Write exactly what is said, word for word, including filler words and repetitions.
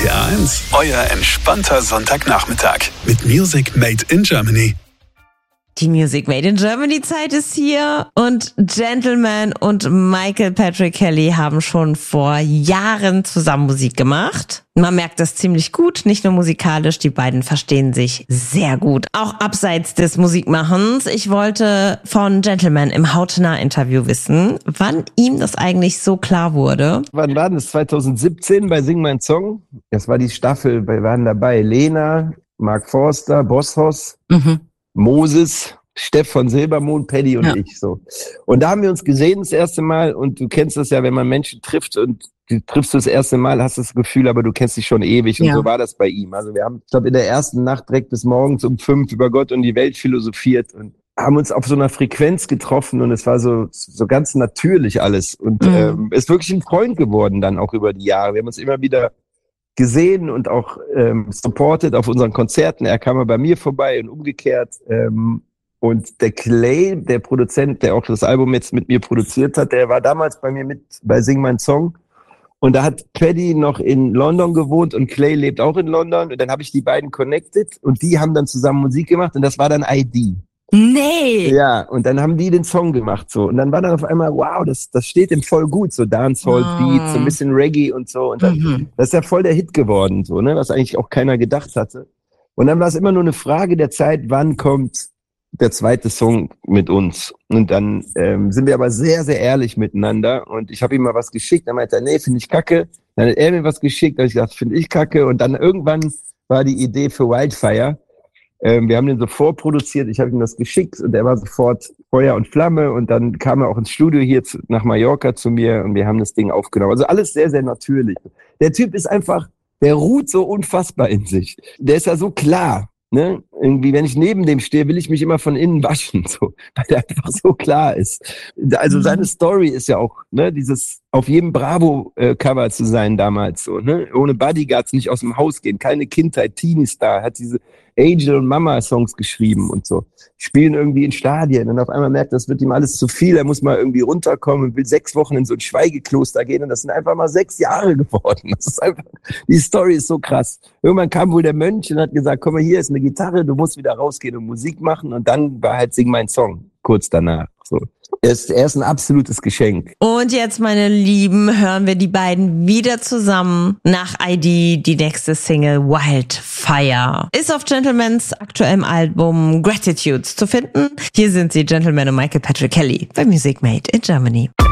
R P R eins, euer entspannter Sonntagnachmittag mit Music Made in Germany. Die Music Made in Germany Zeit ist hier und Gentleman und Michael Patrick Kelly haben schon vor Jahren zusammen Musik gemacht. Man merkt das ziemlich gut, nicht nur musikalisch, die beiden verstehen sich sehr gut. Auch abseits des Musikmachens. Ich wollte von Gentleman im Hautnah-Interview wissen, wann ihm das eigentlich so klar wurde. Wann war das? zwanzig siebzehn bei Sing mein Song. Das war die Staffel, wir waren dabei. Lena, Mark Forster, Bosshaus, mhm. Moses, Steff von Silbermond, Paddy und ja. ich so. Und da haben wir uns gesehen das erste Mal und du kennst das ja, wenn man Menschen trifft und du triffst du das erste Mal, hast das Gefühl, aber du kennst dich schon ewig und ja. so war das bei ihm. Also wir haben, ich glaube, in der ersten Nacht direkt bis morgens um fünf über Gott und die Welt philosophiert und haben uns auf so einer Frequenz getroffen und es war so so ganz natürlich alles und mhm. ähm, ist wirklich ein Freund geworden dann auch über die Jahre. Wir haben uns immer wieder gesehen und auch ähm, supported auf unseren Konzerten. Er kam mal bei mir vorbei und umgekehrt. Ähm, und der Clay, der Produzent, der auch das Album jetzt mit mir produziert hat, der war damals bei mir mit bei Sing mein Song. Und da hat Paddy noch in London gewohnt und Clay lebt auch in London. Und dann habe ich die beiden connected und die haben dann zusammen Musik gemacht und das war dann I D. Nee! Ja, und dann haben die den Song gemacht so. Und dann war dann auf einmal, wow, das das steht ihm voll gut, so Dancehall-Beat, so ein bisschen Reggae und so. Und dann, mhm. das ist ja voll der Hit geworden, so, ne, was eigentlich auch keiner gedacht hatte. Und dann war es immer nur eine Frage der Zeit, wann kommt der zweite Song mit uns. Und dann ähm, sind wir aber sehr, sehr ehrlich miteinander. Und ich habe ihm mal was geschickt, dann meinte er, nee, finde ich kacke. Dann hat er mir was geschickt, da habe ich gesagt, finde ich kacke. Und dann irgendwann war die Idee für Wildfire. Ähm, wir haben den so vorproduziert, ich habe ihm das geschickt und er war sofort Feuer und Flamme und dann kam er auch ins Studio hier zu, nach Mallorca zu mir und wir haben das Ding aufgenommen. Also alles sehr, sehr natürlich. Der Typ ist einfach, der ruht so unfassbar in sich. Der ist ja so klar, ne? Irgendwie, wenn ich neben dem stehe, will ich mich immer von innen waschen, so, weil der einfach so klar ist. Also mhm. seine Story ist ja auch, ne, dieses auf jedem Bravo-Cover zu sein damals, so, ne, ohne Bodyguards nicht aus dem Haus gehen, keine Kindheit, Teenie-Star, hat diese Angel- und Mama-Songs geschrieben und so. Spielen irgendwie in Stadien und auf einmal merkt, das wird ihm alles zu viel, er muss mal irgendwie runterkommen und will sechs Wochen in so ein Schweigekloster gehen und das sind einfach mal sechs Jahre geworden. Das ist einfach, die Story ist so krass. Irgendwann kam wohl der Mönch und hat gesagt, komm mal, hier ist eine Gitarre, du musst wieder rausgehen und Musik machen und dann war halt Sing mein Song, kurz danach, so. Er ist, er ist ein absolutes Geschenk. Und jetzt, meine Lieben, hören wir die beiden wieder zusammen nach I D, die nächste Single Wildfire. Ist auf Gentlemans aktuellem Album Gratitudes zu finden. Hier sind sie, Gentleman und Michael Patrick Kelly bei Music Made in Germany.